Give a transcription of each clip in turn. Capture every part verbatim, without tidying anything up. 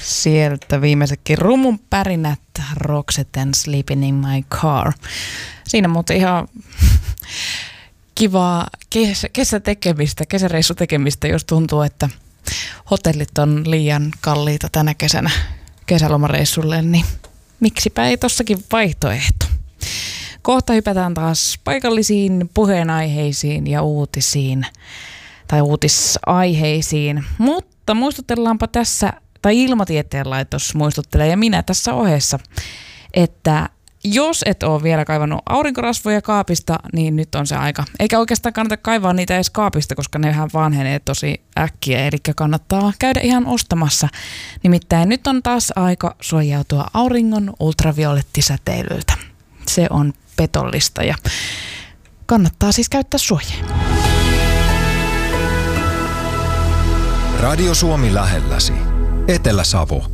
Sieltä viimeisetkin rumun pärinät, Roxette and Sleeping in My Car. Siinä muuten ihan kivaa kes- kesätekemistä, kesäreissutekemistä, jos tuntuu, että hotellit on liian kalliita tänä kesänä kesälomareissulle, niin miksipä ei tossakin vaihtoehto. Kohta hypätään taas paikallisiin puheenaiheisiin ja uutisiin tai uutisaiheisiin, mutta muistutellaanpa tässä, tai Ilmatieteen laitos muistuttelee ja minä tässä ohessa, että jos et ole vielä kaivannut aurinkorasvoja kaapista, niin nyt on se aika. Eikä oikeastaan kannata kaivaa niitä edes kaapista, koska nehän vanhenee tosi äkkiä, eli kannattaa käydä ihan ostamassa. Nimittäin nyt on taas aika suojautua auringon ultraviolettisäteilyltä. Se on petollista ja kannattaa siis käyttää suojaa. Radio Suomi lähelläsi. Etelä-Savo.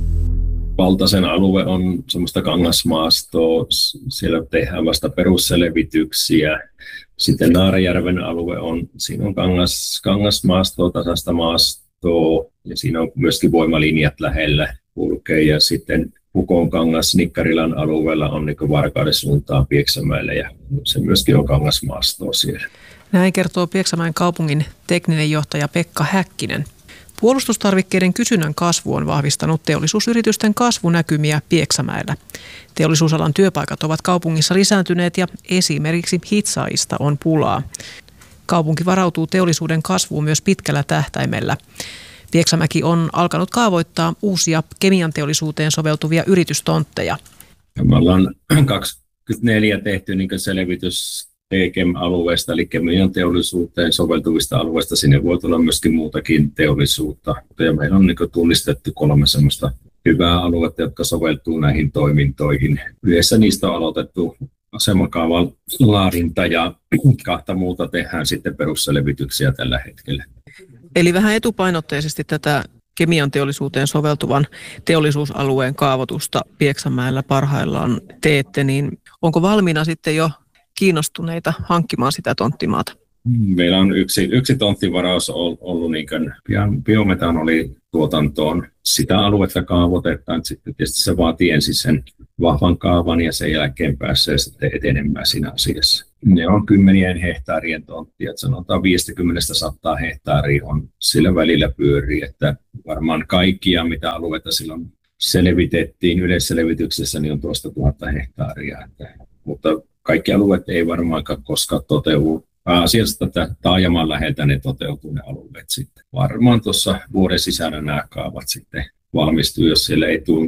Valtasen alue on semmoista kangasmaastoa, siellä tehdään vasta perusselvityksiä. Sitten Naarajärven alue on, siinä on kangas, kangasmaastoa, tasaista maastoa ja siinä on myöskin voimalinjat lähellä kulkee. Ja sitten Pukonkangas Nikkarilan alueella on niin Varkauden suuntaan Pieksämäelle ja se myöskin on kangasmaastoa siellä. Näin kertoo Pieksämäen kaupungin tekninen johtaja Pekka Häkkinen. Puolustustarvikkeiden kysynnän kasvu on vahvistanut teollisuusyritysten kasvunäkymiä Pieksämäellä. Teollisuusalan työpaikat ovat kaupungissa lisääntyneet ja esimerkiksi hitsaajista on pulaa. Kaupunki varautuu teollisuuden kasvuun myös pitkällä tähtäimellä. Pieksämäki on alkanut kaavoittaa uusia kemian teollisuuteen soveltuvia yritystontteja. Me ollaan kaksikymmentäneljä tehty niin selvitys T K E M-alueesta, eli kemian teollisuuteen soveltuvista alueista. Sinne voi tulla myöskin muutakin teollisuutta. Ja meillä on niin tunnistettu kolme sellaista hyvää aluetta, jotka soveltuu näihin toimintoihin. Yhdessä niistä on aloitettu asemakaavan laadinta ja kahta muuta tehdään sitten perusselvityksiä tällä hetkellä. Eli vähän etupainotteisesti tätä kemian teollisuuteen soveltuvan teollisuusalueen kaavoitusta Pieksämäellä parhaillaan teette, niin onko valmiina sitten jo kiinnostuneita hankkimaan sitä tonttimaata? Meillä on yksi, yksi tonttivaraus ollut niin kuin biometanolituotantoon. Sitä aluetta kaavoitetaan, sitten tietysti se vaatii ensin sen vahvan kaavan ja sen jälkeen pääsee sitten etenemään siinä asiassa. Ne on kymmenien hehtaarien tonttia, että sanotaan viisikymmentä sataa hehtaaria on sillä välillä pyörii, että varmaan kaikkia mitä alueita silloin selvitettiin yleisselvityksessä, niin on tuosta tuhatta hehtaaria. Että, mutta kaikki alueet ei varmaankaan koskaan toteudu. Pääasiassa tätä taajaman läheltä ne toteutuu ne alueet sitten. Varmaan tuossa vuoden sisällä nämä kaavat sitten valmistuu, jos siellä ei tule